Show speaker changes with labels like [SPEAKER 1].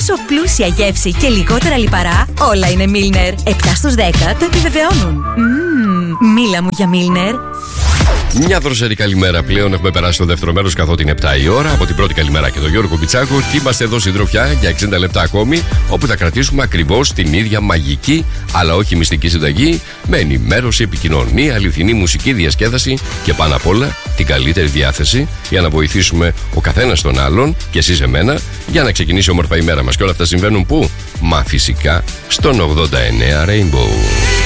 [SPEAKER 1] τόσο πλούσια γεύση και λιγότερα λιπαρά, όλα είναι Milner. 7 στους 10 το επιβεβαιώνουν. Μίλα μου για Milner.
[SPEAKER 2] Μια δροσερή καλημέρα πλέον. Έχουμε περάσει το δεύτερο μέρος, καθότι είναι 7 η ώρα. Από την πρώτη καλημέρα και τον Γιώργο Πιτσάκο. Και είμαστε εδώ συντροφιά για 60 λεπτά ακόμη, όπου θα κρατήσουμε ακριβώς την ίδια μαγική, αλλά όχι μυστική συνταγή, με ενημέρωση, επικοινωνία, αληθινή μουσική διασκέδαση και πάνω απ' όλα την καλύτερη διάθεση για να βοηθήσουμε ο καθένας τον άλλον και εσείς εμένα για να ξεκινήσει όμορφα η μέρα μας. Και όλα αυτά συμβαίνουν πού? Μα φυσικά στον 89 Rainbow.